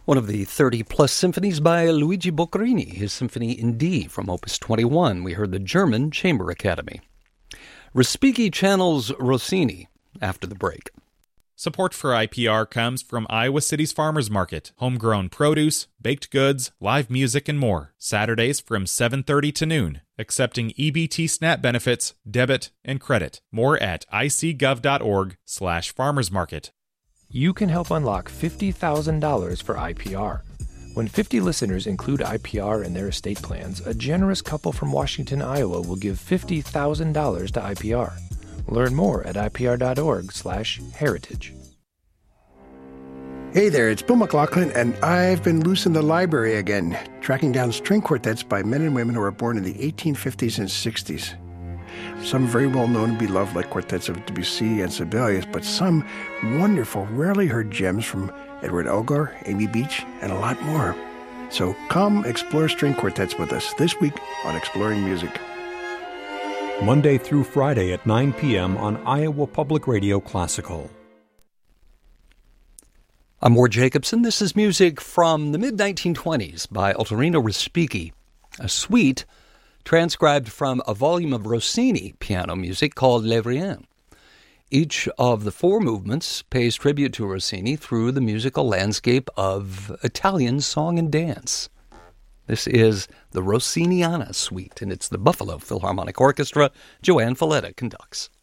One of the 30-plus symphonies by Luigi Boccherini, his Symphony in D from Opus 21. We heard the German Chamber Academy. Respighi channels Rossini after the break. Support for IPR comes from Iowa City's Farmers Market. Homegrown produce, baked goods, live music, and more. Saturdays from 7:30 to noon. Accepting EBT SNAP benefits, debit, and credit. More at icgov.org/farmersmarket. You can help unlock $50,000 for IPR. When 50 listeners include IPR in their estate plans, a generous couple from Washington, Iowa will give $50,000 to IPR. Learn more at ipr.org/heritage. Hey there, it's Bill McLaughlin, and I've been loose in the library again, tracking down string quartets by men and women who were born in the 1850s and 60s. Some very well known and beloved, like quartets of Debussy and Sibelius, but some wonderful, rarely heard gems from Edward Elgar, Amy Beach, and a lot more. So come explore string quartets with us this week on Exploring Music. Monday through Friday at 9 p.m. on Iowa Public Radio Classical. I'm Ward Jacobson. This is music from the mid-1920s by Ottorino Respighi, a suite transcribed from a volume of Rossini piano music called Les Riens. Each of the four movements pays tribute to Rossini through the musical landscape of Italian song and dance. This is the Rossiniana Suite, and it's the Buffalo Philharmonic Orchestra. Joanne Falletta conducts.